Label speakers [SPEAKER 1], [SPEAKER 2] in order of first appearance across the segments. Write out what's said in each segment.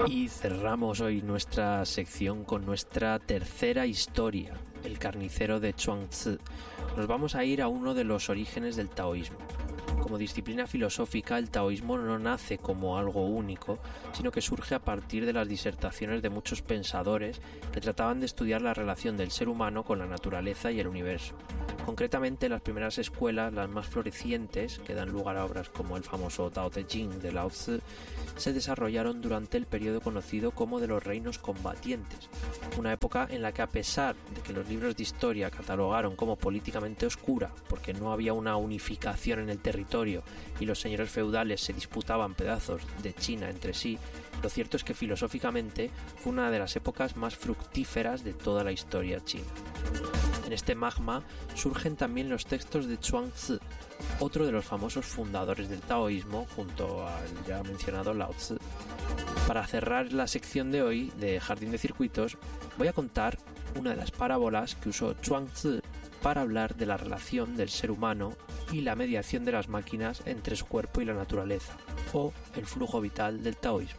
[SPEAKER 1] Y cerramos hoy nuestra sección con nuestra tercera historia, el carnicero de Chuang-Tzu. Nos vamos a ir a uno de los orígenes del taoísmo. Como disciplina filosófica, el taoísmo no nace como algo único, sino que surge a partir de las disertaciones de muchos pensadores que trataban de estudiar la relación del ser humano con la naturaleza y el universo. Concretamente, las primeras escuelas, las más florecientes, que dan lugar a obras como el famoso Tao Te Ching de Lao Tzu, se desarrollaron durante el periodo conocido como de los reinos combatientes, una época en la que, a pesar de que los libros de historia catalogaron como políticamente oscura porque no había una unificación en el territorio y los señores feudales se disputaban pedazos de China entre sí, lo cierto es que filosóficamente fue una de las épocas más fructíferas de toda la historia china. En este magma surgen también los textos de Chuang-Tzu, otro de los famosos fundadores del taoísmo, junto al ya mencionado Lao Tzu. Para cerrar la sección de hoy de Jardín de Circuitos, voy a contar una de las parábolas que usó Chuang-Tzu para hablar de la relación del ser humano y la mediación de las máquinas entre su cuerpo y la naturaleza, o el flujo vital del taoísmo.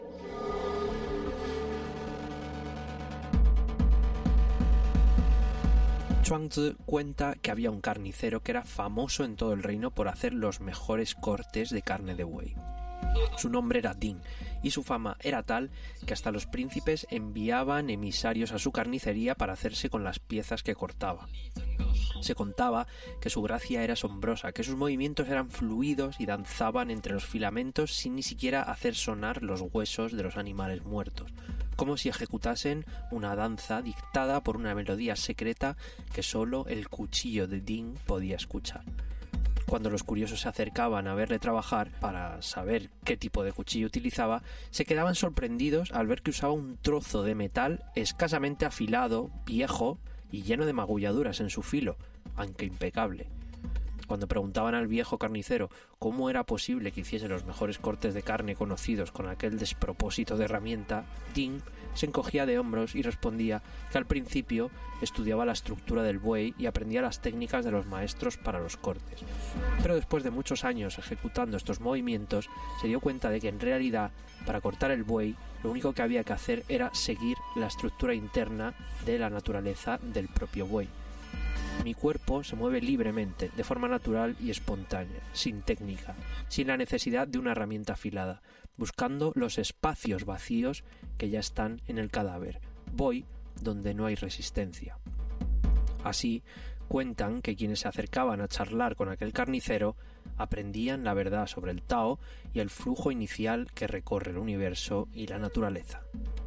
[SPEAKER 1] Chuang-Tzu cuenta que había un carnicero que era famoso en todo el reino por hacer los mejores cortes de carne de buey. Su nombre era Ding, y su fama era tal que hasta los príncipes enviaban emisarios a su carnicería para hacerse con las piezas que cortaba. Se contaba que su gracia era asombrosa, que sus movimientos eran fluidos y danzaban entre los filamentos sin ni siquiera hacer sonar los huesos de los animales muertos, como si ejecutasen una danza dictada por una melodía secreta que solo el cuchillo de Ding podía escuchar. Cuando los curiosos se acercaban a verle trabajar para saber qué tipo de cuchillo utilizaba, se quedaban sorprendidos al ver que usaba un trozo de metal escasamente afilado, viejo y lleno de magulladuras en su filo, aunque impecable. Cuando preguntaban al viejo carnicero cómo era posible que hiciese los mejores cortes de carne conocidos con aquel despropósito de herramienta, Ding se encogía de hombros y respondía que al principio estudiaba la estructura del buey y aprendía las técnicas de los maestros para los cortes. Pero después de muchos años ejecutando estos movimientos, se dio cuenta de que en realidad, para cortar el buey, lo único que había que hacer era seguir la estructura interna de la naturaleza del propio buey. Mi cuerpo se mueve libremente, de forma natural y espontánea, sin técnica, sin la necesidad de una herramienta afilada, buscando los espacios vacíos que ya están en el cadáver. Voy donde no hay resistencia. Así, cuentan que quienes se acercaban a charlar con aquel carnicero aprendían la verdad sobre el Tao y el flujo inicial que recorre el universo y la naturaleza.